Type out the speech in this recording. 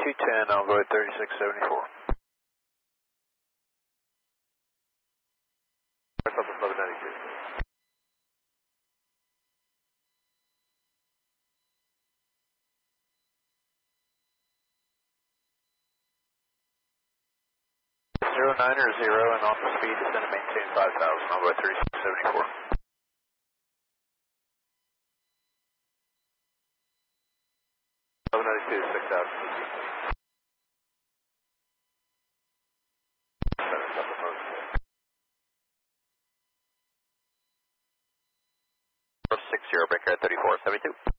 210, Envoy 3674. What's up with 1192? Zero 09 or 0 and on the speed descend and maintain 5000, Envoy 3674. Two, 6,000. Six zero, breaker at 3472.